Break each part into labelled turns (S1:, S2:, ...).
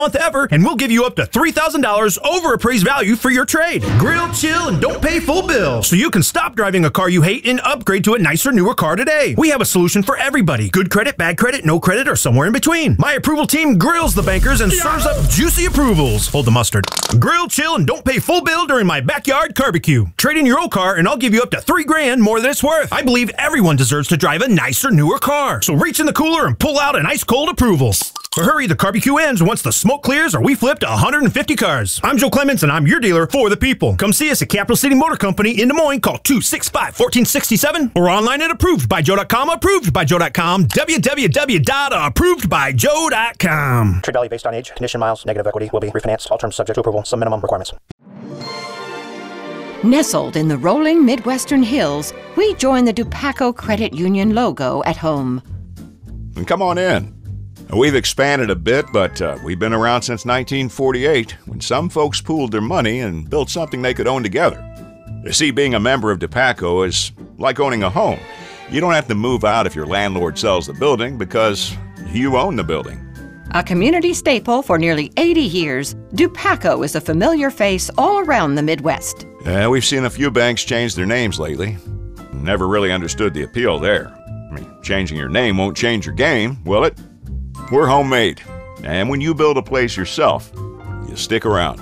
S1: month ever, and we'll give you up to $3,000 over appraised value for your trade. Grill, chill, and don't pay full bill, so you can stop driving a car you hate and upgrade to a nicer, newer car today. We have a solution for everybody. Good credit, bad credit, no credit, or somewhere in between. My approval team grills the bankers and serves up juicy approvals. Hold the mustard. Grill, chill, and don't pay full bill during my backyard barbecue. Trade in your old car, and I'll give you up to $3,000 more than it's worth. I believe everyone deserves to drive a nicer, newer car. So reach in the cooler and pull out an ice-cold approval. But hurry, the barbecue ends once the smoke clears, or we flip to 150 cars. I'm Joe Clements, and I'm your dealer for the people. Come see us at Capital City Motor Company in Des Moines. Call 265-1467 or online at approvedbyjoe.com. Approvedbyjoe.com. www.approvedbyjoe.com.
S2: Trade value based on age, condition, miles, negative equity will be refinanced. All terms subject to approval. Some minimum requirements.
S3: Nestled in the rolling Midwestern hills, we join the Dupaco Credit Union logo at home.
S4: And come on in. We've expanded a bit, but we've been around since 1948, when some folks pooled their money and built something they could own together. You see, being a member of Dupaco is like owning a home. You don't have to move out if your landlord sells the building because you own the building.
S3: A community staple for nearly 80 years, Dupaco is a familiar face all around the Midwest.
S4: We've seen a few banks change their names lately. Never really understood the appeal there. I mean, changing your name won't change your game, will it? We're homemade, and when you build a place yourself, you stick around.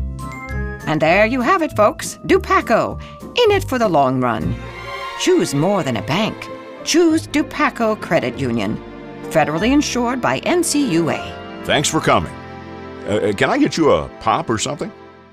S3: And there you have it, folks. Dupaco, in it for the long run. Choose more than a bank. Choose Dupaco Credit Union. Federally insured by NCUA.
S4: Thanks for coming. Can I get you a pop or something?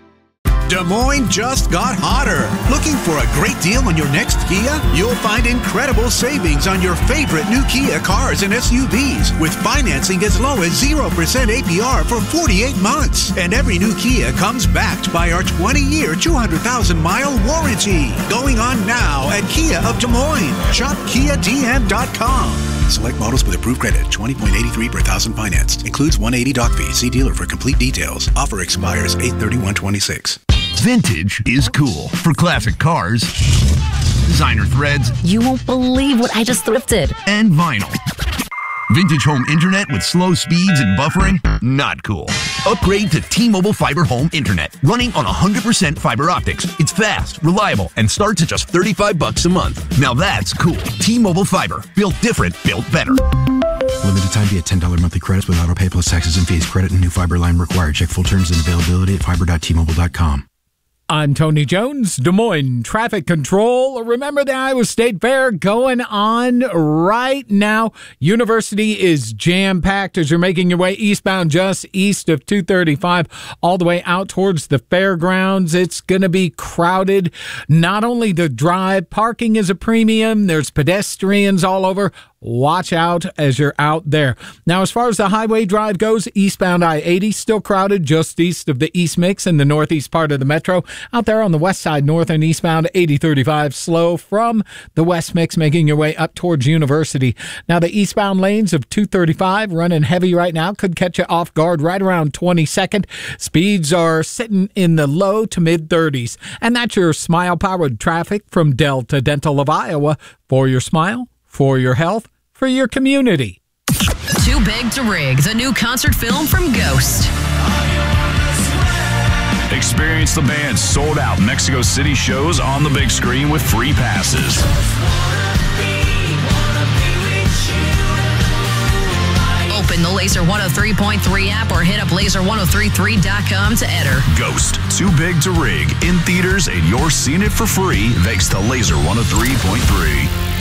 S5: Des Moines just got hotter. Looking for a great deal on your next Kia? You'll find incredible savings on your favorite new Kia cars and SUVs with financing as low as 0% APR for 48 months. And every new Kia comes backed by our 20-year, 200,000-mile warranty. Going on now at Kia of Des Moines. Shop KiaDN.com. Select models with approved credit, 20.83 per thousand financed. Includes 180 doc fee. See dealer for complete details. Offer expires 8/31/26.
S6: Vintage is cool for classic cars, designer threads.
S7: You won't believe what I just thrifted.
S6: And vinyl. Vintage home internet with slow speeds and buffering? Not cool. Upgrade to T-Mobile Fiber Home Internet, running on 100% fiber optics. It's fast, reliable, and starts at just $35 a month. Now that's cool. T-Mobile Fiber. Built different, built better.
S8: Limited time via $10 monthly credits with auto pay plus taxes and fees. Credit and new fiber line required. Check full terms and availability at fiber.tmobile.com.
S9: I'm Tony Jones, Des Moines Traffic Control. Remember the Iowa State Fair going on right now. University is jam-packed as you're making your way eastbound just east of 235 all the way out towards the fairgrounds. It's going to be crowded. Not only the drive, parking is a premium. There's pedestrians all over. Watch out as you're out there. Now, as far as the highway drive goes, eastbound I-80 still crowded just east of the East Mix in the northeast part of the metro. Out there on the west side, north and eastbound 8035 slow from the West Mix, making your way up towards University. Now, the eastbound lanes of 235 running heavy right now. Could catch you off guard right around 22nd. Speeds are sitting in the low to mid-30s. And that's your smile-powered traffic from Delta Dental of Iowa. For your smile, for your health, for your community.
S7: Too Big to Rig, the new concert film from Ghost.
S10: Experience the band's sold-out Mexico City shows on the big screen with free passes.
S7: Open the Laser 103.3 app or hit up laser1033.com to enter.
S10: Ghost, Too Big to Rig, in theaters, and you're seeing it for free thanks to Laser 103.3.